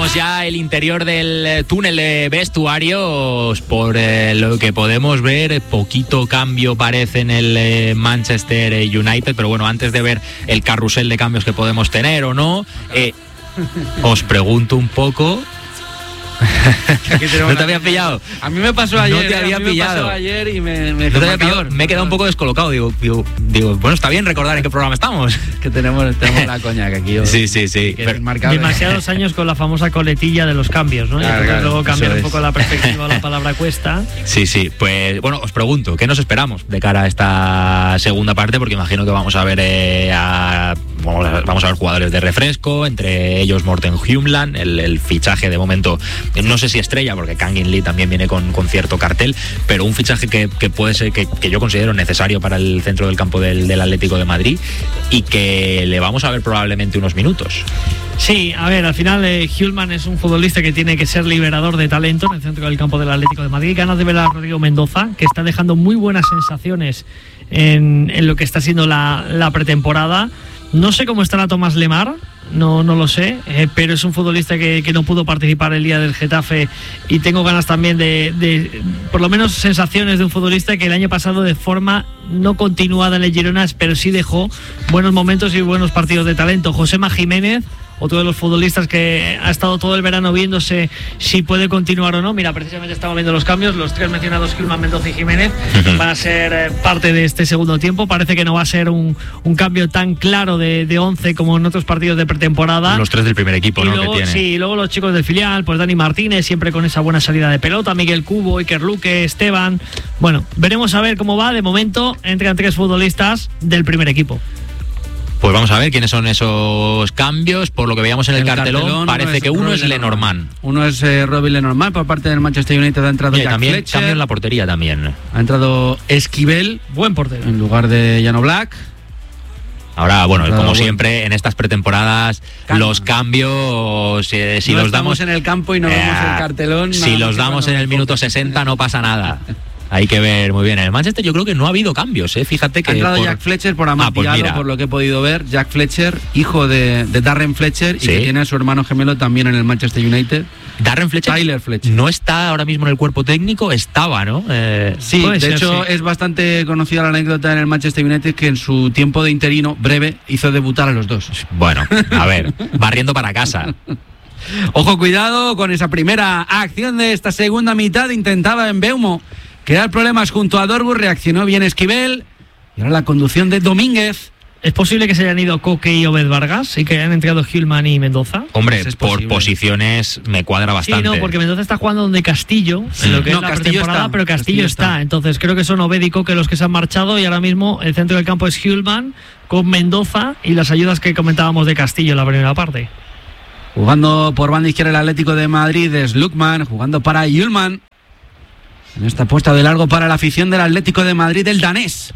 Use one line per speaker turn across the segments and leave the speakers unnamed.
vemos ya el interior del túnel de vestuarios. Por lo que podemos ver, poquito cambio parece en el Manchester United, pero bueno, antes de ver el carrusel de cambios que podemos tener o no, os pregunto un poco. ¿No te había pillado?
A mí me pasó ayer.
No te había pillado.
Me pasó ayer y me
no te había pillado. Me he quedado un poco descolocado. Digo, bueno, está bien recordar en qué programa estamos.
Que tenemos la coña que aquí.
Sí.
Demasiados años con la famosa coletilla de los cambios, ¿no? Claro, luego cambiar un poco la perspectiva, la palabra cuesta.
Sí. Pues bueno, os pregunto, ¿qué nos esperamos de cara a esta segunda parte? Porque imagino que vamos a ver vamos a ver jugadores de refresco, entre ellos Morten Hjulmand, el fichaje de momento. No sé si estrella, porque Kangin Lee también viene con cierto cartel, pero un fichaje que puede ser que yo considero necesario para el centro del campo del Atlético de Madrid y que le vamos a ver probablemente unos minutos.
Sí, a ver, al final Hjulmand es un futbolista que tiene que ser liberador de talento en el centro del campo del Atlético de Madrid. Ganas de ver a Rodrigo Mendoza, que está dejando muy buenas sensaciones en lo que está siendo la pretemporada. No sé cómo estará Tomás Lemar, no lo sé, pero es un futbolista que no pudo participar el día del Getafe y tengo ganas también de por lo menos sensaciones de un futbolista que el año pasado de forma no continuada en el Girona, pero sí dejó buenos momentos y buenos partidos de talento. Josema Jiménez, otro de los futbolistas que ha estado todo el verano viéndose si puede continuar o no. Mira, precisamente estamos viendo los cambios. Los tres mencionados, Hjulmand, Mendoza y Jiménez, van a ser parte de este segundo tiempo. Parece que no va a ser un cambio tan claro de 11 como en otros partidos de pretemporada.
Los tres del primer equipo,
y
¿no?
Luego,
que tiene.
Sí, y luego los chicos del filial, pues Dani Martínez, siempre con esa buena salida de pelota, Miguel Cubo, Iker Luque, Esteban. Bueno, veremos a ver cómo va. De momento entran tres futbolistas del primer equipo.
Pues vamos a ver quiénes son esos cambios. Por lo que veíamos en el cartelón parece que uno es Lenormand.
Uno es Robbie Lenormand. Por parte del Manchester United ha entrado Jack
también
Fletcher.
Cambio en la portería también.
Ha entrado Esquivel,
buen portero,
en lugar de Jan Oblak.
Ahora, bueno, como siempre en estas pretemporadas, los cambios, si
no
los damos
en el campo y no vemos el cartelón.
Si los damos en el minuto 60 no pasa nada. Hay que ver muy bien. En el Manchester yo creo que no ha habido cambios, Fíjate que...
Ha entrado Jack Fletcher por Amontillado, por lo que he podido ver. Jack Fletcher, hijo de Darren Fletcher, y que tiene a su hermano gemelo también en el Manchester United.
Darren Fletcher,
Tyler Fletcher.
No está ahora mismo en el cuerpo técnico, estaba, ¿no?
Sí, de hecho es bastante conocida la anécdota en el Manchester United que en su tiempo de interino breve hizo debutar a los dos.
Bueno, a ver, barriendo para casa.
Ojo, cuidado con esa primera acción de esta segunda mitad. Intentaba en Mbeumo crear problemas junto a Dortmund, reaccionó bien Esquivel y ahora la conducción de Domínguez.
¿Es posible que se hayan ido Coque y Obed Vargas y que hayan entrado Hjulmand y Mendoza?
Hombre, pues por posiciones me cuadra bastante.
Sí, no, porque Mendoza está jugando donde Castillo, en lo que es la pretemporada, pero Castillo está. Entonces creo que son Obed y Coque los que se han marchado y ahora mismo el centro del campo es Hjulmand con Mendoza y las ayudas que comentábamos de Castillo en la primera parte.
Jugando por banda izquierda el Atlético de Madrid es Lukman, jugando para Hjulmand. En esta apuesta de largo para la afición del Atlético de Madrid, el danés.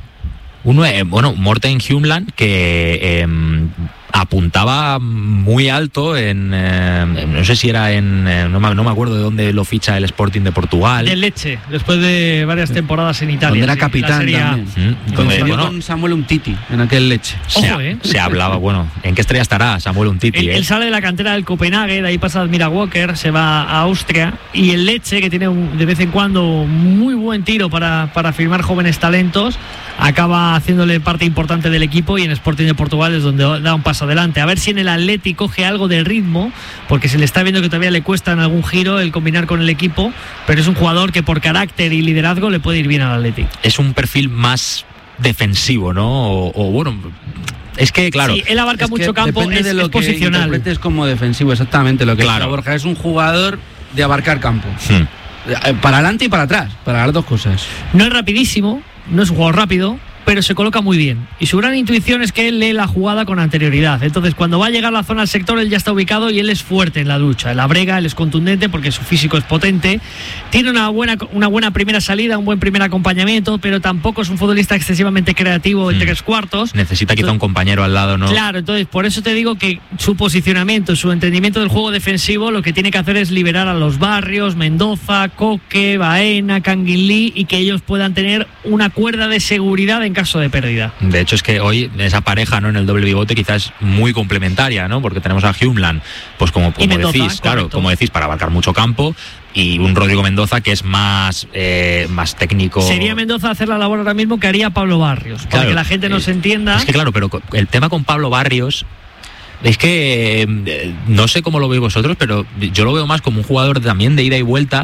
Morten Hjulmand, que apuntaba muy alto no sé si era no me acuerdo de dónde lo ficha el Sporting de Portugal.
De Lecce, después de varias temporadas en Italia.
Donde era capitán también. Con Samuel Umtiti en aquel Lecce.
Se hablaba, ¿en qué estrella estará Samuel Umtiti?
Él sale de la cantera del Copenhague, de ahí pasa Admira Walker, se va a Austria, y el Lecce, que tiene de vez en cuando muy buen tiro para firmar jóvenes talentos, acaba haciéndole parte importante del equipo, y en Sporting de Portugal es donde da un paso adelante. A ver si en el Atleti coge algo de ritmo, porque se le está viendo que todavía le cuesta en algún giro el combinar con el equipo, pero es un jugador que por carácter y liderazgo le puede ir bien al Atleti.
Es un perfil más defensivo, ¿no? Es que, claro...
Sí, él abarca mucho campo,
depende de lo
es posicional.
Que interpretes como defensivo, exactamente lo que
claro.
es Borja. Es un jugador de abarcar campo. Para adelante y para atrás, para las dos cosas.
No es rapidísimo, no es un jugador rápido, pero se coloca muy bien. Y su gran intuición es que él lee la jugada con anterioridad. Entonces, cuando va a llegar la zona al sector, él ya está ubicado y él es fuerte en la lucha. En la brega, él es contundente porque su físico es potente. Tiene una buena primera salida, un buen primer acompañamiento, pero tampoco es un futbolista excesivamente creativo en tres cuartos.
Necesita quizá un compañero al lado, ¿no?
Claro, entonces por eso te digo que su posicionamiento, su entendimiento del juego defensivo, lo que tiene que hacer es liberar a los Barrios, Mendoza, Coque, Baena, Kangin Lee, y que ellos puedan tener una cuerda de seguridad en caso de pérdida.
De hecho, es que hoy esa pareja, ¿no?, en el doble pivote quizás es muy complementaria, ¿no? Porque tenemos a Humeland, pues como
Mendoza,
decís, claro,
correcto.
como decís, para abarcar mucho campo, y un Rodrigo Mendoza que es más técnico.
Sería Mendoza hacer la labor ahora mismo que haría Pablo Barrios, para
Claro,
que la gente nos entienda.
Es que claro, pero el tema con Pablo Barrios es que no sé cómo lo veis vosotros, pero yo lo veo más como un jugador también de ida y vuelta,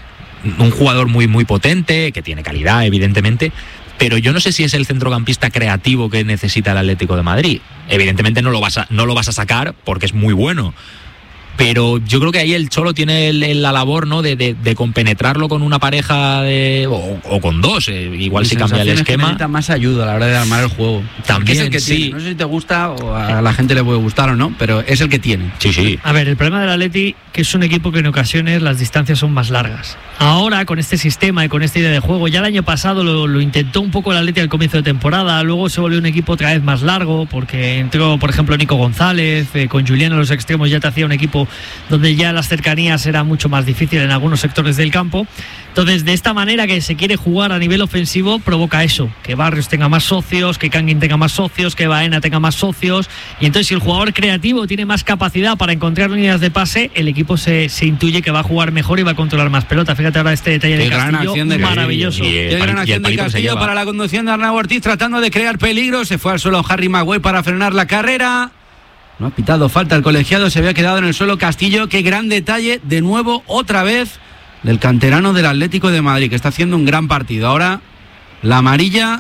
un jugador muy, muy potente, que tiene calidad, evidentemente, pero yo no sé si es el centrocampista creativo que necesita el Atlético de Madrid. Evidentemente no lo vas a sacar porque es muy bueno, pero yo creo que ahí el Cholo tiene la labor, ¿no?, de compenetrarlo con una pareja o con dos, igual si cambia el esquema.
Necesita más ayuda a la hora de armar el juego.
También,
es el que
sí.
tiene. No sé si te gusta o a la gente le puede gustar o no, pero es el que tiene.
Sí.
A ver, el problema del Atleti que es un equipo que en ocasiones las distancias son más largas. Ahora, con este sistema y con esta idea de juego, ya el año pasado lo intentó un poco el Atleti al comienzo de temporada, luego se volvió un equipo otra vez más largo, porque entró, por ejemplo, Nico González, con Julián a los extremos ya te hacía un equipo donde ya las cercanías eran mucho más difíciles en algunos sectores del campo. Entonces, de esta manera que se quiere jugar a nivel ofensivo, provoca eso, que Barrios tenga más socios, que Kangin tenga más socios, que Baena tenga más socios, y entonces si el jugador creativo tiene más capacidad para encontrar líneas de pase, el equipo se intuye que va a jugar mejor y va a controlar más pelota. Fíjate ahora este detalle de Castillo, maravilloso.
Qué gran acción de Castillo para la conducción de Arnau Ortiz, tratando de crear peligro. Se fue al suelo Harry Maguire para frenar la carrera. No ha pitado falta el colegiado, se había quedado en el suelo Castillo. Qué gran detalle, de nuevo, otra vez, del canterano del Atlético de Madrid, que está haciendo un gran partido. Ahora, la amarilla,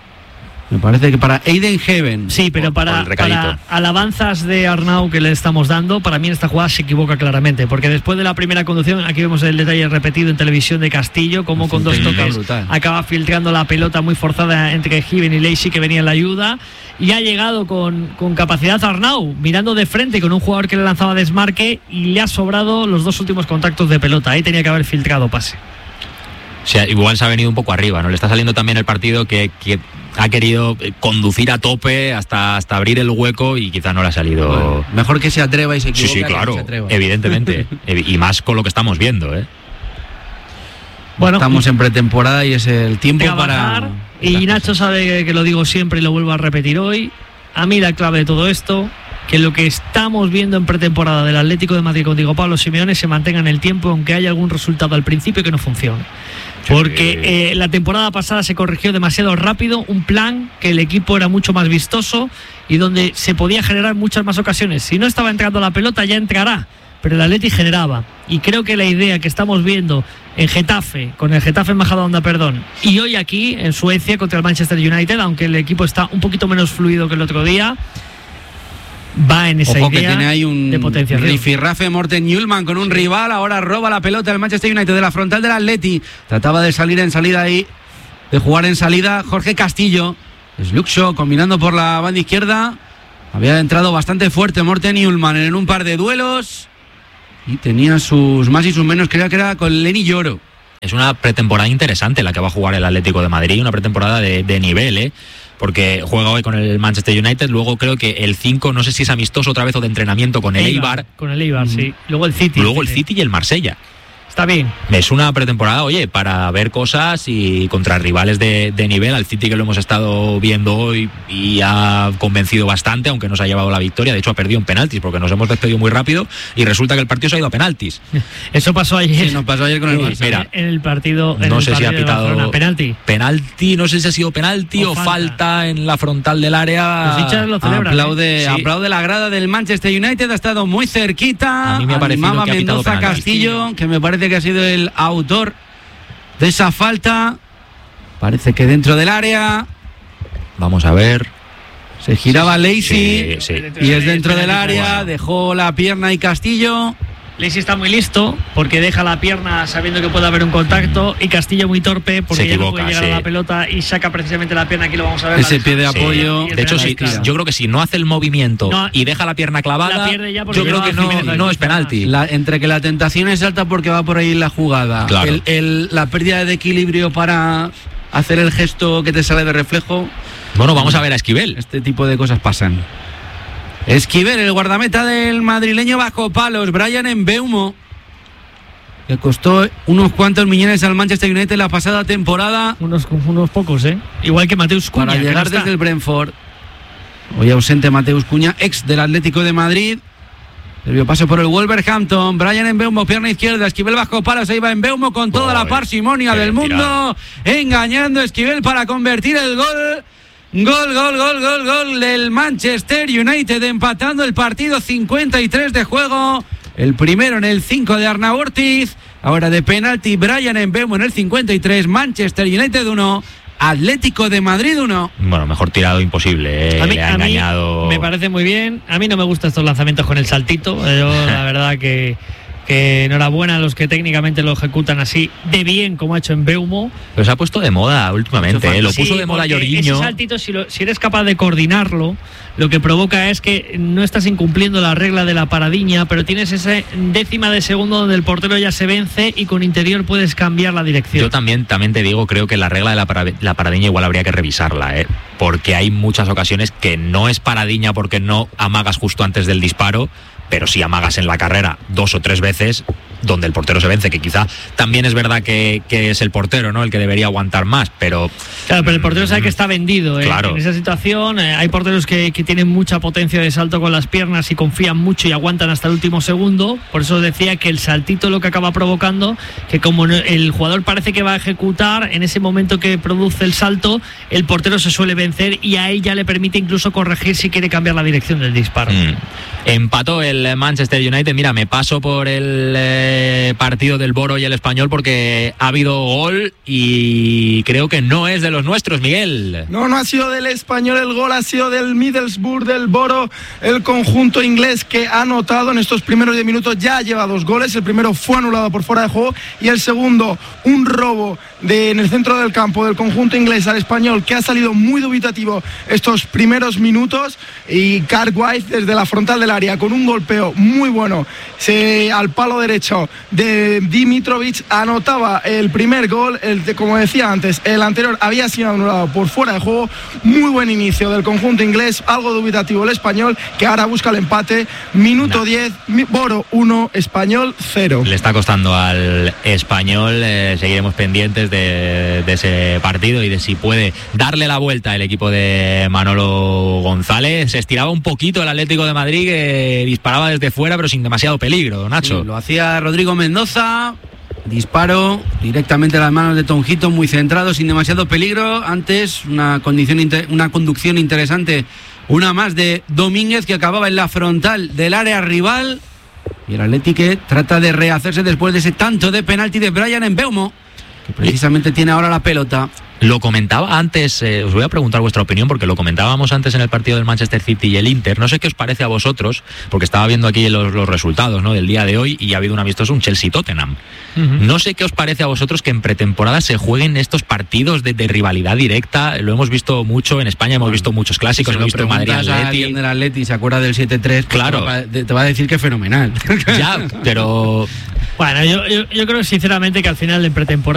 me parece que para Aiden Heaven.
Sí, pero para alabanzas de Arnau que le estamos dando, para mí en esta jugada se equivoca claramente, porque después de la primera conducción, aquí vemos el detalle repetido en televisión de Castillo, como con dos toques acaba filtrando la pelota muy forzada entre Heaven y Lacey, que venía en la ayuda, y ha llegado con capacidad Arnau, mirando de frente con un jugador que le lanzaba desmarque, y le ha sobrado los dos últimos contactos de pelota. Ahí tenía que haber filtrado pase.
O sea, igual se ha venido un poco arriba, ¿no? Le está saliendo también el partido que ha querido conducir a tope hasta abrir el hueco y quizá no le ha salido.
Bueno, mejor que se atreva y se equivoque.
Sí, claro, evidentemente. Y más con lo que estamos viendo, ¿eh?
Bueno, estamos en pretemporada y es el tiempo para...
Y Nacho sabe que lo digo siempre y lo vuelvo a repetir hoy. A mí la clave de todo esto, que lo que estamos viendo en pretemporada del Atlético de Madrid con Diego Pablo Simeone se mantenga en el tiempo, aunque haya algún resultado al principio que no funcione. Porque la temporada pasada se corrigió demasiado rápido un plan que el equipo era mucho más vistoso y donde se podía generar muchas más ocasiones. Si no estaba entrando la pelota, ya entrará, pero el Atleti generaba. Y creo que la idea que estamos viendo en Getafe, con el Getafe Majadahonda, y hoy aquí en Suecia contra el Manchester United, aunque el equipo está un poquito menos fluido que el otro día, va en esa idea
que tiene ahí un
de potenciación.
Rifirrafe Morten Hjulmand con un rival. Ahora roba la pelota el Manchester United de la frontal del Atleti. Trataba de salir en salida ahí, de jugar en salida Jorge Castillo. Sluxo combinando por la banda izquierda. Había entrado bastante fuerte Morten Hjulmand en un par de duelos y tenía sus más y sus menos. Creo que era con Lenny Lloro.
Es una pretemporada interesante la que va a jugar el Atlético de Madrid, una pretemporada de nivel, ¿eh? Porque juega hoy con el Manchester United, luego creo que el 5, no sé si es amistoso otra vez o de entrenamiento con el Eibar.
Con el Eibar, sí. Luego el City.
Luego el City y el Marsella.
Está bien.
Es una pretemporada, oye, para ver cosas y contra rivales de nivel. Al City, que lo hemos estado viendo hoy y ha convencido bastante, aunque no se ha llevado la victoria. De hecho, ha perdido en penaltis porque nos hemos despedido muy rápido y resulta que el partido se ha ido a penaltis.
Eso pasó ayer.
Sí, nos pasó ayer con el Barça.
Mira,
en el partido.
No sé si ha pitado
penalti.
Penalti, no sé si ha sido penalti o falta en la frontal del área.
Los hinchas lo celebran.
Aplaude la grada del Manchester United, ha estado muy cerquita.
A mí me ha parecido que ha pitado
Mendoza Castillo, que me parece que ha sido el autor de esa falta. Parece que dentro del área.
Vamos a ver.
Se giraba Lacey y es dentro del área.
Bueno.
Dejó la pierna y Castillo.
Lacey está muy listo porque deja la pierna sabiendo que puede haber un contacto, y Castillo muy torpe porque ya no puede llegar a la pelota y saca precisamente la pierna. Aquí lo vamos a ver.
Ese pie de apoyo.
De hecho, yo creo que si no hace el movimiento y deja la pierna clavada, yo creo que no es penalti.
Entre que la tentación es alta porque va por ahí la jugada,
claro.
La pérdida de equilibrio para hacer el gesto que te sale de reflejo.
Bueno, vamos a ver a Esquivel.
Este tipo de cosas pasan. Esquivel, el guardameta del madrileño bajo palos. Brian Mbeumo. que costó unos cuantos millones al Manchester United la pasada temporada.
Unos pocos, igual que Mateus Cunha.
Para llegar desde el Brentford. Hoy ausente Mateus Cunha, ex del Atlético de Madrid. El paso por el Wolverhampton. Bryan Mbeumo, pierna izquierda. Esquivel bajo palos. Ahí va Mbeumo con toda la parsimonia del mundo. Engañando a Esquivel para convertir el gol. Gol del Manchester United, empatando el partido. 53 de juego. El primero en el 5 de Arnau Ortiz. Ahora de penalti, Bryan Mbeumo en el 53. Manchester United 1, Atlético de Madrid 1.
Bueno, mejor tirado imposible.
A mí,
le ha engañado.
Me parece muy bien. A mí no me gustan estos lanzamientos con el saltito. Yo, la verdad que enhorabuena a los que técnicamente lo ejecutan así de bien como ha hecho Mbeumo.
Pero se ha puesto de moda últimamente, lo puso de moda Jorginho.
Ese saltito, si eres capaz de coordinarlo, lo que provoca es que no estás incumpliendo la regla de la paradiña, pero tienes esa décima de segundo donde el portero ya se vence y con interior puedes cambiar la dirección.
Yo también te digo, creo que la regla de la paradiña igual habría que revisarla, porque hay muchas ocasiones que no es paradiña porque no amagas justo antes del disparo, pero si amagas en la carrera 2 o 3 veces donde el portero se vence, que quizá también es verdad que es el portero, ¿no?, el que debería aguantar más, pero...
Claro, pero el portero sabe que está vendido,
claro.
En esa situación. Hay porteros que tienen mucha potencia de salto con las piernas y confían mucho y aguantan hasta el último segundo. Por eso decía que el saltito lo que acaba provocando, que como el jugador parece que va a ejecutar, en ese momento que produce el salto, el portero se suele vencer y a ella le permite incluso corregir si quiere cambiar la dirección del disparo.
Empató el Manchester United. Mira, me paso por el partido del Boro y el Español porque ha habido gol y creo que no es de los nuestros, Miguel.
No ha sido del Español el gol, ha sido del Middlesbrough, del Boro, el conjunto inglés que ha anotado en estos primeros 10 minutos. Ya lleva 2 goles, el primero fue anulado por fuera de juego y el segundo, un robo en el centro del campo del conjunto inglés al Español, que ha salido muy dubitativo estos primeros minutos, y Cartwright desde la frontal del área con un golpeo muy bueno al palo derecho de Dimitrovic anotaba el primer gol. Como decía antes, el anterior había sido anulado por fuera de juego. Muy buen inicio del conjunto inglés, algo dubitativo el Español, que ahora busca el empate. Minuto 10, Boro 1, Español 0.
Le está costando al Español. Seguiremos pendientes de ese partido y de si puede darle la vuelta el equipo de Manolo González. Se estiraba un poquito el Atlético de Madrid, que disparaba desde fuera pero sin demasiado peligro, Nacho.
Sí, lo hacía Rodrigo Mendoza. Disparo directamente a las manos de Tonjito, muy centrado, sin demasiado peligro. Antes una conducción interesante, una más de Domínguez, que acababa en la frontal del área rival. Y el Atlético trata de rehacerse después de ese tanto de penalti de Bryan Mbeumo, que precisamente tiene ahora la pelota.
Lo comentaba antes, os voy a preguntar vuestra opinión, porque lo comentábamos antes en el partido del Manchester City y el Inter. No sé qué os parece a vosotros, porque estaba viendo aquí los resultados, ¿no?, del día de hoy, y ha habido un amistoso, un Chelsea-Tottenham. No sé qué os parece a vosotros que en pretemporada se jueguen estos partidos de rivalidad directa. Lo hemos visto mucho en España, hemos visto muchos clásicos, hemos visto Madrid-Atleti.
Si del Atleti se acuerda del 7-3,
claro,
te va a decir que es fenomenal.
Ya, pero...
Bueno, yo creo sinceramente que al final en pretemporada